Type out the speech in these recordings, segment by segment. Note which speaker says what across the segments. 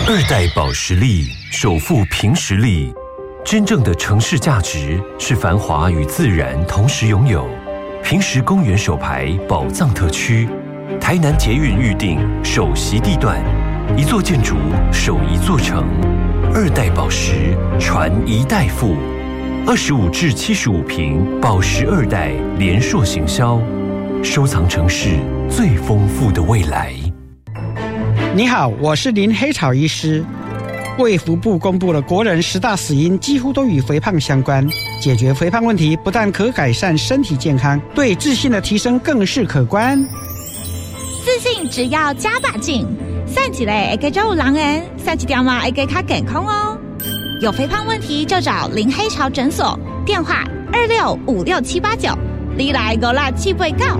Speaker 1: 二代保时力首富凭实力，真正的城市价值是繁华与自然同时拥有。平实公园首排宝藏特区，台南捷运预定首席地段，一座建筑守一座城。二代保时传一代富，25至75坪保时二代联硕行销，收藏城市最丰富的未来。
Speaker 2: 你好，我是林黑草医师。卫福部公布了国人10大死因，几乎都与肥胖相关。解决肥胖问题，不但可改善身体健康，对自信的提升更是可观。
Speaker 3: 自信只要加把劲，散起来会更有人缘，散一条嘛会更较健康哦。有肥胖问题就找林黑潮诊所，电话265679，你来5辣7八9。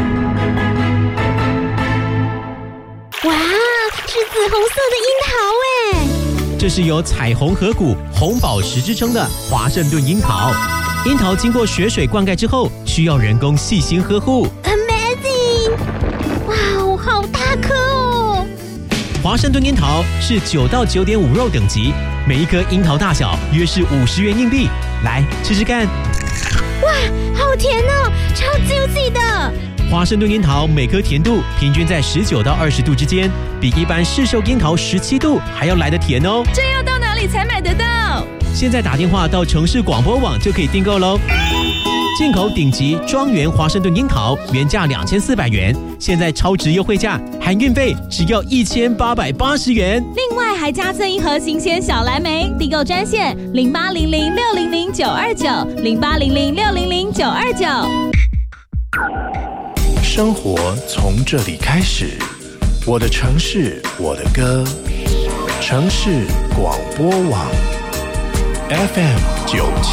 Speaker 4: 哇，是紫红色的樱桃耶！
Speaker 5: 这是有彩虹河谷、红宝石之称的华盛顿樱桃。樱桃经过雪水灌溉之后，需要人工细心呵护。
Speaker 4: Amazing！ 哇哦，好大颗哦！
Speaker 5: 华盛顿樱桃是9到9.5肉等级，每一颗樱桃大小约是50元硬币。来吃吃看。
Speaker 4: 哇，好甜哦，超 juicy 的！
Speaker 5: 华盛顿樱桃每颗甜度平均在19到20度之间，比一般市售樱桃17度还要来得甜哦。
Speaker 3: 这要到哪里才买得到？
Speaker 5: 现在打电话到城市广播网就可以订购喽。进口顶级庄园华盛顿樱桃原价2400元，现在超值优惠价，含运费只要1880元。
Speaker 3: 另外还加赠一盒新鲜小蓝莓，订购专线0800600929，0800600929。
Speaker 6: 生活从这里开始，我的城市，我的歌，城市广播网 FM97